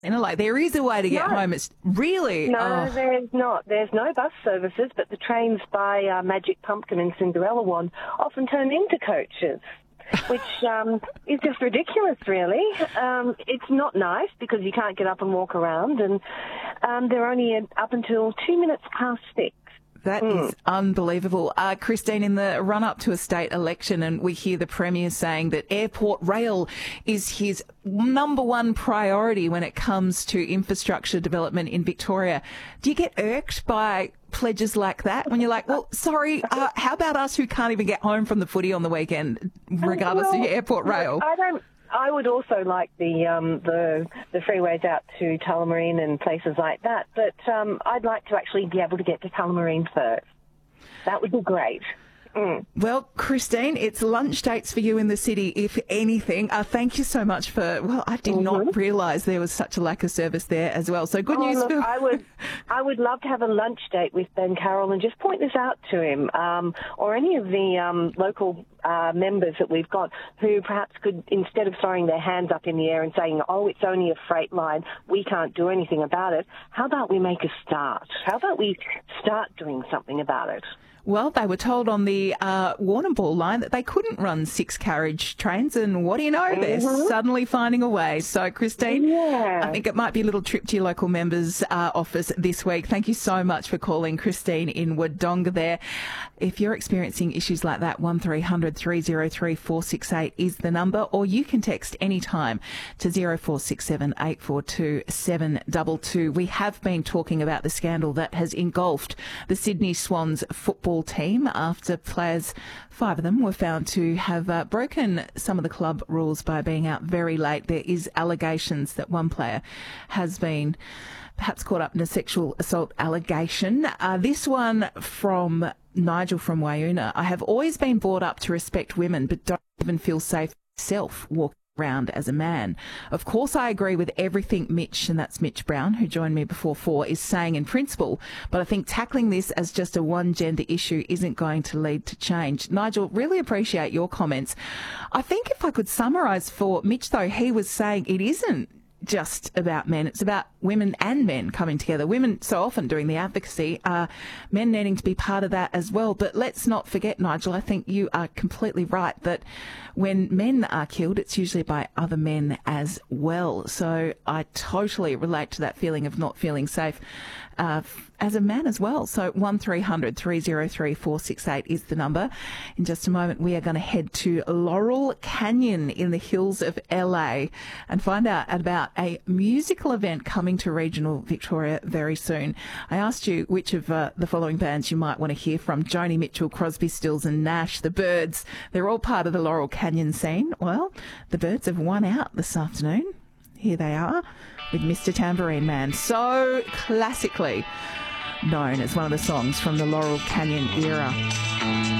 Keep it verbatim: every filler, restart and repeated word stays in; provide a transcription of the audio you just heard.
You know, like there is a way to get No. home. It's really No, oh. there's not. There's no bus services, but the trains by uh, Magic Pumpkin and Cinderella Wand often turn into coaches, which um, is just ridiculous, really. Um, it's not nice because you can't get up and walk around, and um, they're only up until two minutes past six. That Mm. is unbelievable. Uh, Christine, in the run-up to a state election, and we hear the Premier saying that airport rail is his number one priority when it comes to infrastructure development in Victoria. Do you get irked by pledges like that when you're like, well, sorry, uh, how about us who can't even get home from the footy on the weekend, regardless Well, of your airport rail? I don't. I would also like the um, the the freeways out to Tullamarine and places like that, but um, I'd like to actually be able to get to Tullamarine first. That would be great. Mm. Well, Christine, it's lunch dates for you in the city, if anything. Uh, thank you so much for, well, I did mm-hmm. not realise there was such a lack of service there as well. So good oh, news look, for... I would, I would love to have a lunch date with Ben Carroll and just point this out to him, um, or any of the um, local uh, members that we've got who perhaps could, instead of throwing their hands up in the air and saying, oh, it's only a freight line, we can't do anything about it, how about we make a start? How about we start doing something about it? Well, they were told on the uh, Warrnambool line that they couldn't run six-carriage trains, and what do you know? Mm-hmm. They're suddenly finding a way. So, Christine, yeah. I think it might be a little trip to your local members' uh, office this week. Thank you so much for calling, Christine in Wodonga there. If you're experiencing issues like that, one three hundred three oh three four six eight is the number, or you can text anytime to zero four six seven eight four two seven two two. We have been talking about the scandal that has engulfed the Sydney Swans football team after players, five of them, were found to have uh, broken some of the club rules by being out very late. There is allegations that one player has been perhaps caught up in a sexual assault allegation. Uh, this one from Nigel from Wayuna. I have always been brought up to respect women, but don't even feel safe myself walking around as a man. Of course, I agree with everything Mitch, and that's Mitch Brown, who joined me before four, is saying in principle, but I think tackling this as just a one-gender issue isn't going to lead to change. Nigel, really appreciate your comments. I think if I could summarise for Mitch, though, he was saying it isn't just about men. It's about women and men coming together. Women so often doing the advocacy, uh, men needing to be part of that as well. But let's not forget, Nigel, I think you are completely right that when men are killed, it's usually by other men as well. So I totally relate to that feeling of not feeling safe uh, as a man as well. So one three hundred three oh three four six eight is the number. In just a moment, we are going to head to Laurel Canyon in the hills of L A and find out about a musical event coming to regional Victoria very soon. I asked you which of uh, the following bands you might want to hear from: Joni Mitchell, Crosby, Stills and Nash, the Byrds. They're all part of the Laurel Canyon scene. Well, the Byrds have won out this afternoon. Here they are with Mister Tambourine Man, so classically known as one of the songs from the Laurel Canyon era.